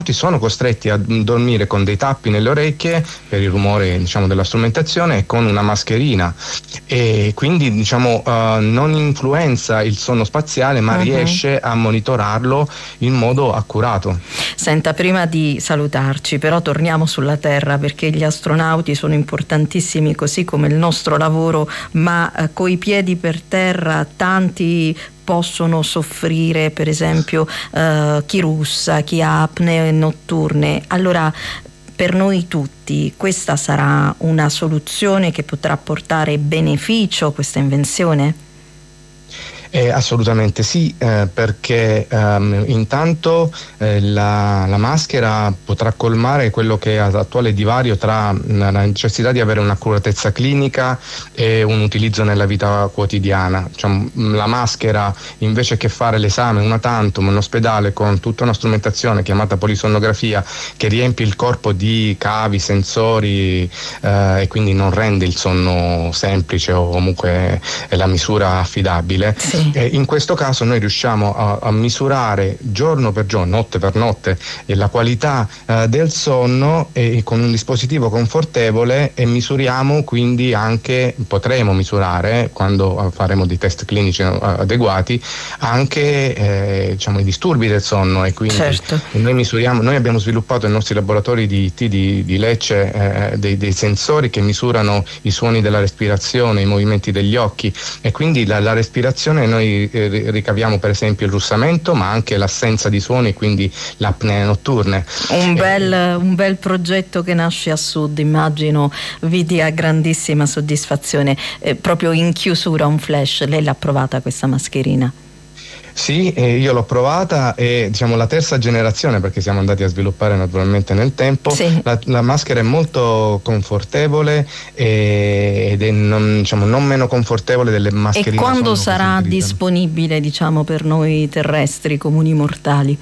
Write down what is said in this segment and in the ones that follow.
sono costretti a dormire con dei tappi nelle orecchie per il rumore, diciamo, della strumentazione, e con una mascherina, e quindi, diciamo, non influenza il sonno spaziale, ma riesce a monitorarlo in modo accurato. Senta, prima di salutarci, però torniamo sulla Terra, perché gli astronauti sono importantissimi così come il nostro lavoro, ma coi piedi per terra tanti possono soffrire, per esempio chi russa, chi ha apnee notturne. Allora, per noi tutti questa sarà una soluzione che potrà portare beneficio, questa invenzione? Assolutamente sì, perché intanto la maschera potrà colmare quello che è l'attuale divario tra la necessità di avere un'accuratezza clinica e un utilizzo nella vita quotidiana. Cioè, la maschera, invece che fare l'esame una tantum in ospedale con tutta una strumentazione chiamata polisonnografia che riempie il corpo di cavi, sensori, e quindi non rende il sonno semplice o comunque la misura affidabile. Sì. In questo caso noi riusciamo a misurare giorno per giorno, notte per notte, la qualità del sonno, con un dispositivo confortevole, e misuriamo quindi anche, potremo misurare, quando faremo dei test clinici adeguati, anche diciamo, i disturbi del sonno, e quindi noi abbiamo sviluppato nei nostri laboratori di IT di Lecce dei sensori che misurano i suoni della respirazione, i movimenti degli occhi, e quindi la respirazione noi ricaviamo per esempio il russamento, ma anche l'assenza di suoni, quindi l'apnea notturne. Un bel progetto che nasce a Sud, immagino vi dia grandissima soddisfazione. Proprio in chiusura un flash, lei l'ha provata questa mascherina? Sì, io l'ho provata, e diciamo la terza generazione, perché siamo andati a sviluppare naturalmente nel tempo. Sì. La maschera è molto confortevole ed è non meno confortevole delle mascherine. E quando sarà disponibile, diciamo, per noi terrestri comuni mortali?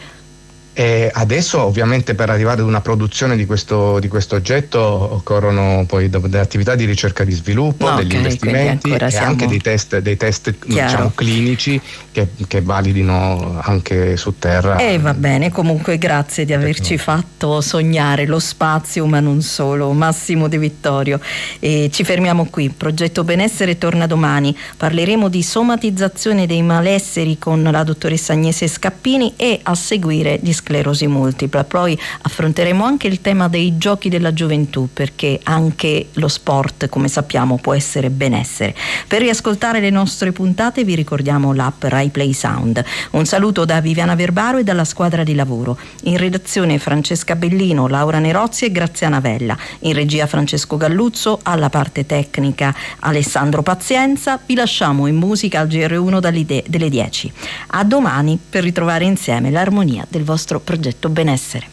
Adesso ovviamente per arrivare ad una produzione di questo oggetto occorrono poi delle attività di ricerca e di sviluppo, degli investimenti e anche dei test diciamo, clinici che validino anche su Terra. Va bene, comunque grazie di averci fatto sognare lo spazio, ma non solo. Massimo De Vittorio. Ci fermiamo qui. Progetto Benessere torna domani. Parleremo di somatizzazione dei malesseri con la dottoressa Agnese Scappini, e a seguire di sclerosi multipla. Poi affronteremo anche il tema dei giochi della gioventù, perché anche lo sport, come sappiamo, può essere benessere. Per riascoltare le nostre puntate vi ricordiamo l'app Rai Play Sound. Un saluto da Viviana Verbaro e dalla squadra di lavoro. In redazione Francesca Bellino, Laura Nerozzi e Graziana Vella. In regia Francesco Galluzzo, alla parte tecnica Alessandro Pazienza. Vi lasciamo in musica al GR1 delle 10. A domani per ritrovare insieme l'armonia del vostro progetto Benessere.